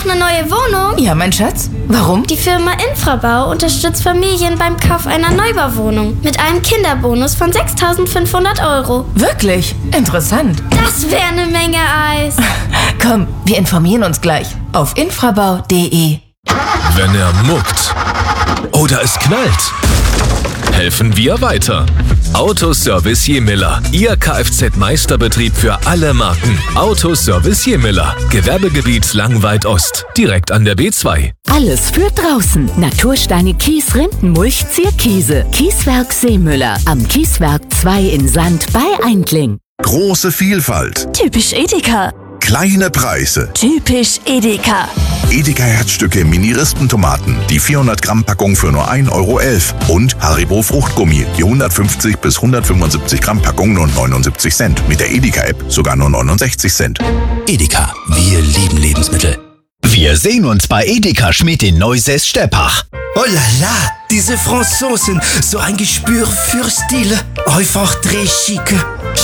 noch eine neue Wohnung? Ja, mein Schatz. Warum? Die Firma Infrabau unterstützt Familien beim Kauf einer Neubauwohnung mit einem Kinderbonus von 6.500 €. Wirklich? Interessant. Das wäre eine Menge Eis. Komm, wir informieren uns gleich auf infrabau.de. Wenn er muckt oder es knallt, helfen wir weiter. Autoservice Jemiller, Ihr Kfz-Meisterbetrieb für alle Marken. Autoservice Jemiller, Gewerbegebiet Langweid Ost, direkt an der B2. Alles für draußen. Natursteine, Kies, Rindenmulch, Zierkiese. Kieswerk Seemüller am Kieswerk 2 in Sand bei Eindling. Große Vielfalt, Typisch Edeka. kleine Preise. Typisch Edeka. Edeka Herzstücke Mini-Rispentomaten, die 400-Gramm-Packung für nur 1,11 € und Haribo Fruchtgummi, die 150 bis 175 Gramm Packung nur 79 Cent. Mit der Edeka-App sogar nur 69 Cent. Edeka, wir lieben Lebensmittel. Wir sehen uns bei Edeka Schmidt in Neusäß-Steppach. Oh la la, diese Franzosen, so ein Gespür für Stil. Einfach très chic.